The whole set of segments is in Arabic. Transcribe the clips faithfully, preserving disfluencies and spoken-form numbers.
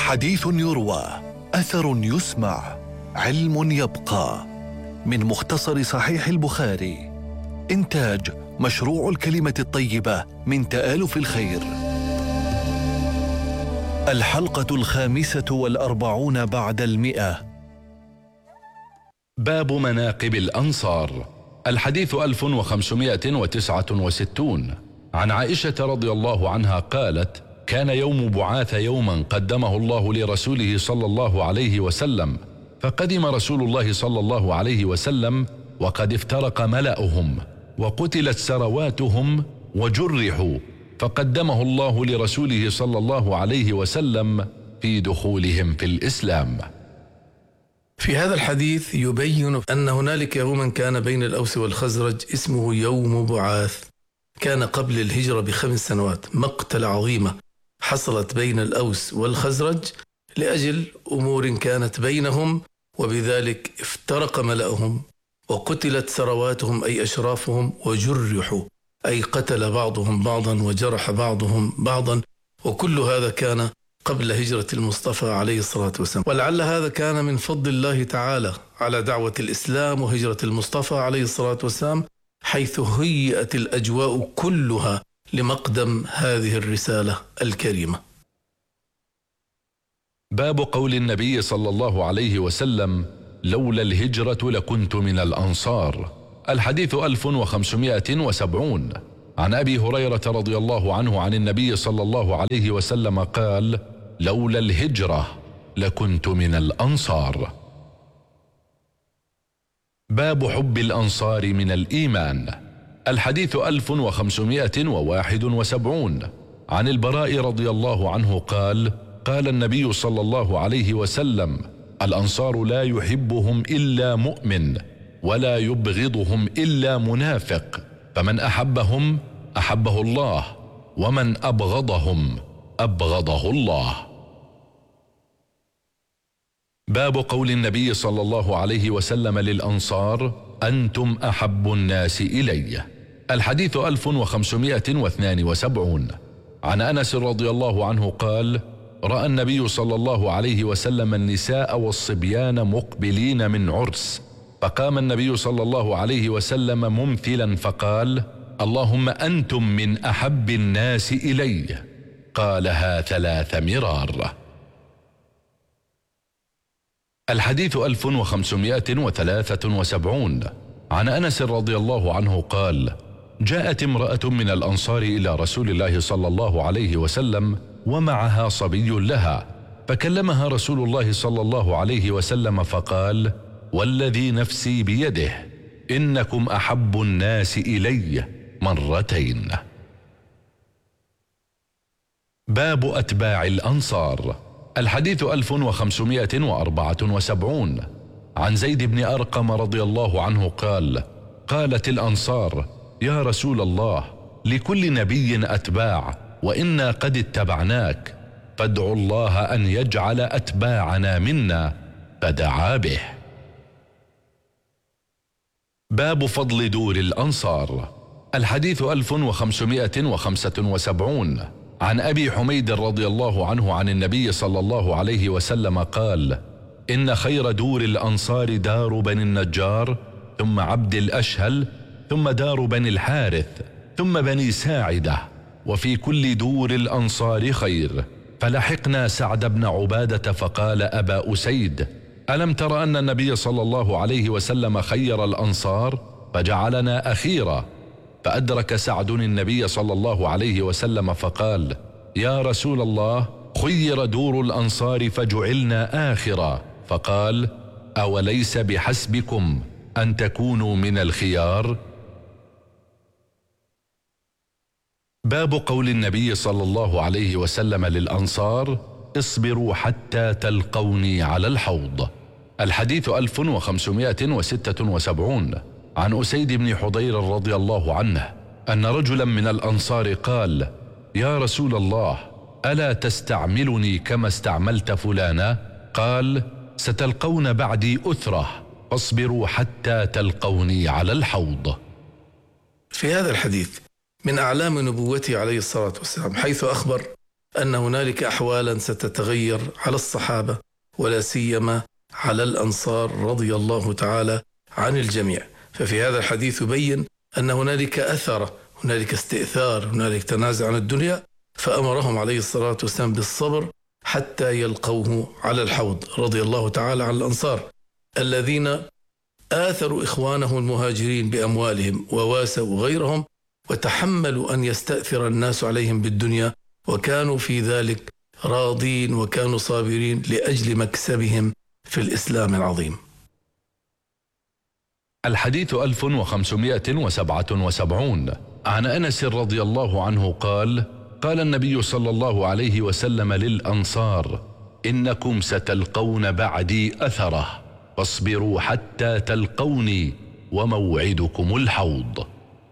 حديث يروى، أثر يسمع، علم يبقى. من مختصر صحيح البخاري. إنتاج مشروع الكلمة الطيبة من تآلف الخير. الحلقة الخامسة والأربعون بعد المئة. باب مناقب الأنصار. الحديث ألف وخمسمائة وتسعة وستون. عن عائشة رضي الله عنها قالت: كان يوم بعاث يوما قدمه الله لرسوله صلى الله عليه وسلم، فقدم رسول الله صلى الله عليه وسلم وقد افترق ملأهم وقتلت سرواتهم وجرحوا، فقدمه الله لرسوله صلى الله عليه وسلم في دخولهم في الإسلام. في هذا الحديث يبين أن هنالك يوما كان بين الأوس والخزرج اسمه يوم بعاث، كان قبل الهجرة بخمس سنوات، مقتلة عظيمة حصلت بين الأوس والخزرج لأجل أمور كانت بينهم، وبذلك افترق ملأهم وقتلت سرواتهم أي أشرافهم، وجرحوا أي قتل بعضهم بعضا وجرح بعضهم بعضا، وكل هذا كان قبل هجرة المصطفى عليه الصلاة والسلام. ولعل هذا كان من فضل الله تعالى على دعوة الإسلام وهجرة المصطفى عليه الصلاة والسلام، حيث هيئت الأجواء كلها لمقدم هذه الرسالة الكريمة. باب قول النبي صلى الله عليه وسلم: لولا الهجرة لكنت من الأنصار. الحديث ألف وخمسمائة وسبعون. عن أبي هريرة رضي الله عنه عن النبي صلى الله عليه وسلم قال: لولا الهجرة لكنت من الأنصار. باب حب الأنصار من الإيمان. الحديث ألف وخمسمائة وواحد وسبعون. عن البراء رضي الله عنه قال: قال النبي صلى الله عليه وسلم: الأنصار لا يحبهم إلا مؤمن ولا يبغضهم إلا منافق، فمن أحبهم أحبه الله، ومن أبغضهم أبغضه الله. باب قول النبي صلى الله عليه وسلم للأنصار: أنتم أحب الناس إلي. الحديث ألف وخمسمائة واثنان وسبعون. عن أنس رضي الله عنه قال: رأى النبي صلى الله عليه وسلم النساء والصبيان مقبلين من عرس، فقام النبي صلى الله عليه وسلم ممثلا فقال: اللهم أنتم من أحب الناس إلي. قالها ثلاث مرار. الحديث ألف وخمسمائة وثلاثة وسبعون. عن أنس رضي الله عنه قال: جاءت امرأة من الأنصار إلى رسول الله صلى الله عليه وسلم ومعها صبي لها، فكلمها رسول الله صلى الله عليه وسلم فقال: والذي نفسي بيده إنكم أحب الناس إلي مرتين. باب أتباع الأنصار. الحديث ألف وخمسمائة وأربعة وسبعون. عن زيد بن أرقم رضي الله عنه قال: قالت الأنصار: يا رسول الله، لكل نبي أتباع، وإنا قد اتبعناك، فادعوا الله أن يجعل أتباعنا منا، فدعا به. باب فضل دور الأنصار. الحديث ألف وخمسمائة وخمسة وسبعون. عن أبي حميد رضي الله عنه عن النبي صلى الله عليه وسلم قال: إن خير دور الأنصار دار بني النجار، ثم عبد الأشهل، ثم دار بني الحارث، ثم بني ساعدة، وفي كل دور الأنصار خير. فلحقنا سعد بن عبادة فقال: أبا أسيد، ألم تر أن النبي صلى الله عليه وسلم خير الأنصار فجعلنا أخيرا؟ فأدرك سعد النبي صلى الله عليه وسلم فقال: يا رسول الله، خير دور الأنصار فجعلنا آخرا. فقال: أوليس بحسبكم أن تكونوا من الخيار؟ باب قول النبي صلى الله عليه وسلم للأنصار: اصبروا حتى تلقوني على الحوض. الحديث ألف وخمسمائة وستة وسبعون. عن أسيد بن حضير رضي الله عنه أن رجلا من الأنصار قال: يا رسول الله، ألا تستعملني كما استعملت فلانا؟ قال: ستلقون بعدي أثرة، فاصبروا حتى تلقوني على الحوض. في هذا الحديث من أعلام نبوته عليه الصلاة والسلام، حيث أخبر أن هنالك أحوالا ستتغير على الصحابة ولا سيما على الأنصار رضي الله تعالى عن الجميع. ففي هذا الحديث يبين أن هنالك أثر، هنالك استئثار، هنالك تنازع عن الدنيا، فأمرهم عليه الصلاة والسلام بالصبر حتى يلقوه على الحوض. رضي الله تعالى عن الأنصار الذين آثروا إخوانهم المهاجرين بأموالهم وواسوا غيرهم وتحملوا أن يستأثر الناس عليهم بالدنيا، وكانوا في ذلك راضين وكانوا صابرين لأجل مكسبهم في الإسلام العظيم. الحديث ألف وخمسمائة وسبعة وسبعون عن أنس رضي الله عنه قال: قال النبي صلى الله عليه وسلم للأنصار: إنكم ستلقون بعدي أثره، فاصبروا حتى تلقوني، وموعدكم الحوض.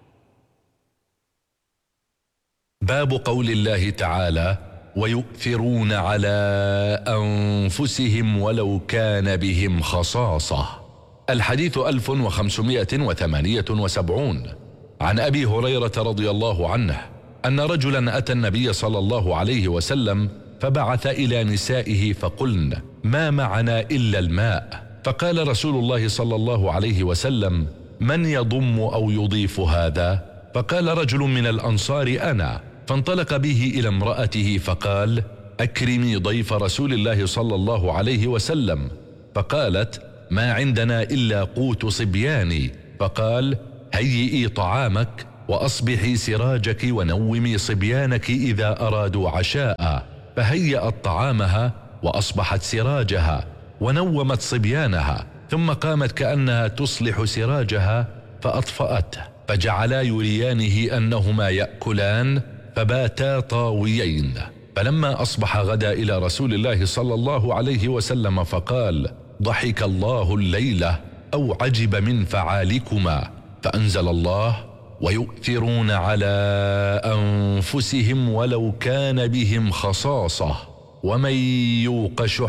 باب قول الله تعالى: ويؤثرون على أنفسهم ولو كان بهم خصاصة. الحديث ألف وخمسمائة وثمانية وسبعون عن أبي هريرة رضي الله عنه أن رجلا أتى النبي صلى الله عليه وسلم فبعث إلى نسائه فقلن: ما معنا إلا الماء. فقال رسول الله صلى الله عليه وسلم: من يضم أو يضيف هذا؟ فقال رجل من الأنصار: أنا. فانطلق به إلى امرأته فقال: أكرمي ضيف رسول الله صلى الله عليه وسلم. فقالت: ما عندنا إلا قوت صبياني. فقال: هيئي طعامك وأصبحي سراجك ونومي صبيانك إذا أرادوا عشاء. فهيأت طعامها وأصبحت سراجها ونومت صبيانها، ثم قامت كأنها تصلح سراجها فأطفأته، فجعلا يريانه أنهما يأكلان، فباتا طاويين. فلما أصبح غدا إلى رسول الله صلى الله عليه وسلم فقال: ضحك الله الليلة أو عجب من فعالكما. فأنزل الله: ويؤثرون على أنفسهم ولو كان بهم خصاصة، ومن يوق شح